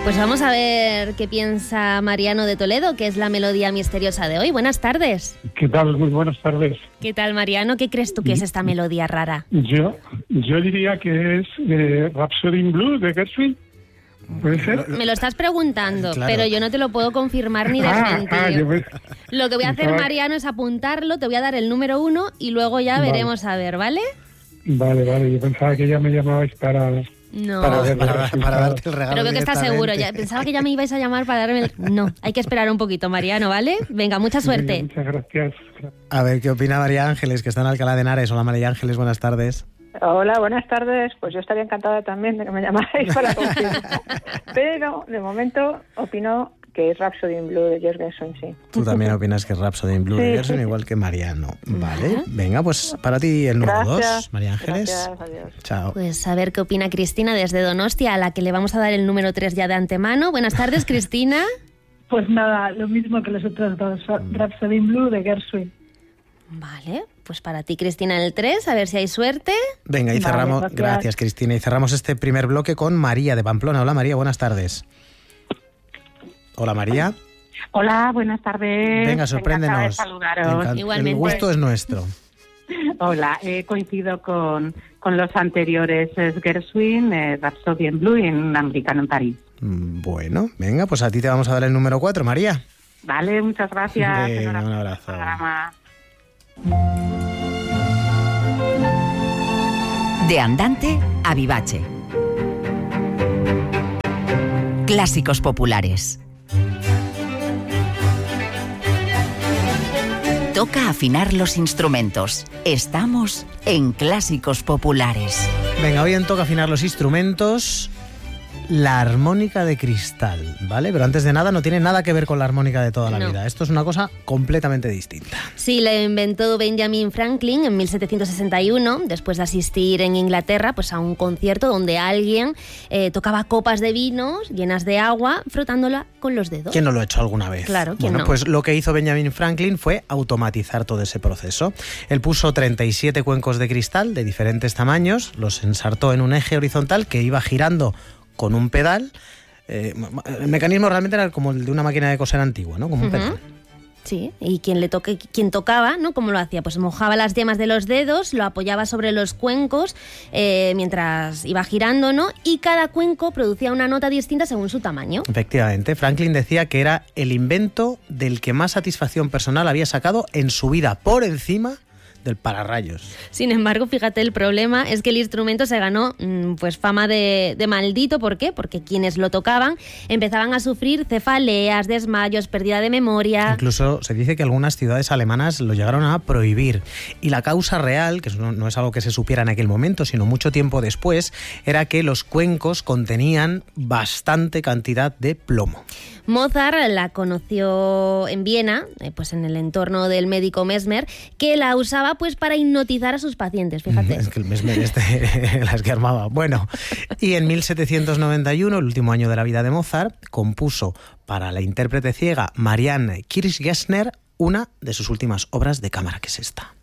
Pues vamos a ver qué piensa Mariano de Toledo, que es la melodía misteriosa de hoy. Buenas tardes. ¿Qué tal? Muy buenas tardes. ¿Qué tal, Mariano? ¿Qué crees tú que es esta melodía rara? Yo diría que es Rhapsody in Blue de Gershwin. ¿Puede ser? Me lo estás preguntando, Claro. pero yo no te lo puedo confirmar ni desmentir. Yo Lo que voy a hacer, Mariano, es apuntarlo, te voy a dar el número 1 y luego ya Vale. veremos a ver, ¿vale? Vale. Yo pensaba que ya me llamabais para... No. Para ver. Para darte el regalo. Pero creo que estás seguro. Ya, pensaba que ya me ibais a llamar para darme el... No, hay que esperar un poquito, Mariano, ¿vale? Venga, mucha suerte. Muchas gracias. A ver, ¿qué opina María Ángeles, que está en Alcalá de Henares? Hola, María Ángeles, buenas tardes. Hola, buenas tardes. Pues yo estaría encantada también de que me llamarais para confirmar. Pero, de momento, opino que es Rhapsody in Blue de George Gershwin, sí. Tú también opinas que es Rhapsody in Blue de Sí, Gershwin, sí. igual que Mariano. Vale, venga, pues para ti el número 2, María Ángeles. Gracias, adiós. Chao. Pues a ver qué opina Cristina desde Donostia, a la que le vamos a dar el número 3 ya de antemano. Buenas tardes, Cristina. Pues nada, lo mismo que los otros dos, Rhapsody in Blue de Gershwin. Vale, pues para ti, Cristina, el 3, a ver si hay suerte. Venga, y Vale, cerramos. gracias. Gracias, Cristina. Y cerramos este primer bloque con María de Pamplona. Hola, María, buenas tardes. Hola, María. Hola, buenas tardes. Venga, sorpréndenos. Encantada de saludaros. Igualmente. El gusto es nuestro. Hola, coincido con los anteriores. Es Gershwin, Rhapsody in Blue y un americano en París. Bueno, venga, pues a ti te vamos a dar el número 4, María. Vale, muchas gracias. Venga, Enhorabuena un por el abrazo. programa. De Andante a Vivace. Clásicos populares. Toca afinar los instrumentos. Estamos en Clásicos Populares. Venga, hoy en Toca afinar los instrumentos, la armónica de cristal, ¿vale? Pero antes de nada, no tiene nada que ver con la armónica de toda la No. vida. Esto es una cosa completamente distinta. Sí, la inventó Benjamin Franklin en 1761, después de asistir en Inglaterra pues a un concierto donde alguien tocaba copas de vinos llenas de agua frotándola con los dedos. ¿Quién no lo ha hecho alguna vez? Claro, ¿quién Bueno, no? pues lo que hizo Benjamin Franklin fue automatizar todo ese proceso. Él puso 37 cuencos de cristal de diferentes tamaños, los ensartó en un eje horizontal que iba girando con un pedal. El mecanismo realmente era como el de una máquina de coser antigua, ¿no? Como un pedal. Sí, y quien tocaba, ¿no? ¿Cómo lo hacía? Pues mojaba las yemas de los dedos, lo apoyaba sobre los cuencos mientras iba girando, ¿no? Y cada cuenco producía una nota distinta según su tamaño. Efectivamente, Franklin decía que era el invento del que más satisfacción personal había sacado en su vida, por encima del pararrayos. Sin embargo, fíjate, el problema es que el instrumento se ganó pues fama de maldito. ¿Por qué? Porque quienes lo tocaban empezaban a sufrir cefaleas, desmayos, pérdida de memoria. Incluso se dice que algunas ciudades alemanas lo llegaron a prohibir. Y la causa real, que no es algo que se supiera en aquel momento, sino mucho tiempo después, era que los cuencos contenían bastante cantidad de plomo. Mozart la conoció en Viena, pues en el entorno del médico Mesmer, que la usaba pues para hipnotizar a sus pacientes, fíjate. Es que el Mesmer las que armaba. Bueno, y en 1791, el último año de la vida de Mozart, compuso para la intérprete ciega Marianne Kirschgessner una de sus últimas obras de cámara, que es esta.